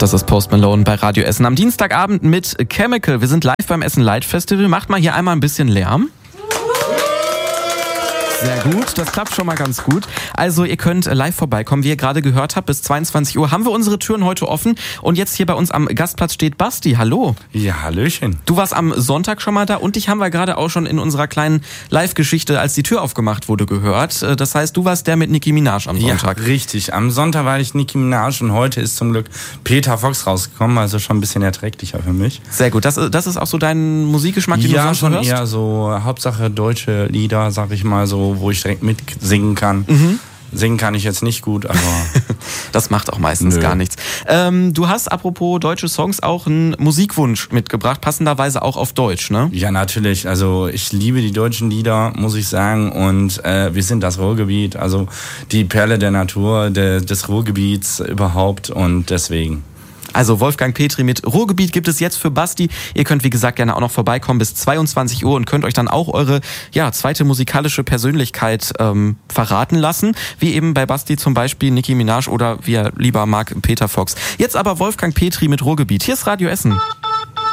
Das ist Post Malone bei Radio Essen am Dienstagabend mit Chemical. Wir sind live beim Essen Light Festival. Macht mal hier einmal ein bisschen Lärm. Sehr gut, das klappt schon mal ganz gut. Also ihr könnt live vorbeikommen, wie ihr gerade gehört habt, bis 22 Uhr haben wir unsere Türen heute offen. Und jetzt hier bei uns am Gastplatz steht Basti, hallo. Ja, hallöchen. Du warst am Sonntag schon mal da und dich haben wir gerade auch schon in unserer kleinen Live-Geschichte, als die Tür aufgemacht wurde, gehört. Das heißt, du warst der mit Nicki Minaj am Sonntag. Ja, richtig. Am Sonntag war ich Nicki Minaj und heute ist zum Glück Peter Fox rausgekommen, also schon ein bisschen erträglicher für mich. Sehr gut, das ist auch so dein Musikgeschmack, den du sonst schon hörst? Ja, schon eher so Hauptsache deutsche Lieder, sag ich mal so, wo ich direkt mitsingen kann. Singen kann ich jetzt nicht gut, aber... Das macht auch meistens gar nichts. Du hast, apropos deutsche Songs, auch einen Musikwunsch mitgebracht, passenderweise auch auf Deutsch, ne? Ja, natürlich. Also ich liebe die deutschen Lieder, muss ich sagen. Und wir sind das Ruhrgebiet, also die Perle der Natur, des Ruhrgebiets überhaupt. Und deswegen... Also Wolfgang Petri mit Ruhrgebiet gibt es jetzt für Basti. Ihr könnt, wie gesagt, gerne auch noch vorbeikommen bis 22 Uhr und könnt euch dann auch eure zweite musikalische Persönlichkeit verraten lassen. Wie eben bei Basti zum Beispiel Nicki Minaj oder wie er lieber mag, Peter Fox. Jetzt aber Wolfgang Petri mit Ruhrgebiet. Hier ist Radio Essen.